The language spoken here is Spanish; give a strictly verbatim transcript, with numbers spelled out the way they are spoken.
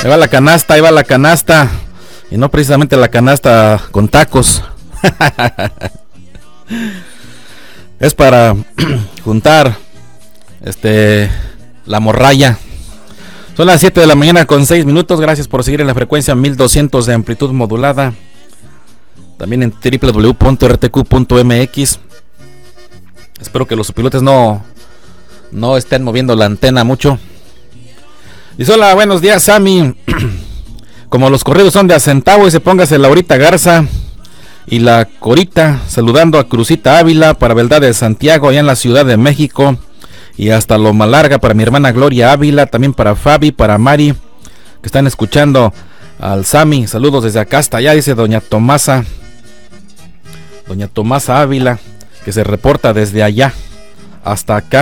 Ahí va la canasta, ahí va la canasta. Y no precisamente la canasta con tacos. Es para juntar este la morralla. Son las siete de la mañana con seis minutos. Gracias por seguir en la frecuencia mil doscientos de amplitud modulada. También en doble u doble u doble u punto r t q punto m x. Espero que los pilotes no, no estén moviendo la antena mucho. Dice: hola, buenos días, Sammy. Como los corridos son de Acentavo, y se póngase Laurita Garza y la Corita, saludando a Cruzita Ávila para Verdad de Santiago, allá en la Ciudad de México. Y hasta Loma Larga para mi hermana Gloria Ávila, también para Fabi, para Mari, que están escuchando al Sammy. Saludos desde acá hasta allá, dice doña Tomasa. Doña Tomasa Ávila, que se reporta desde allá hasta acá.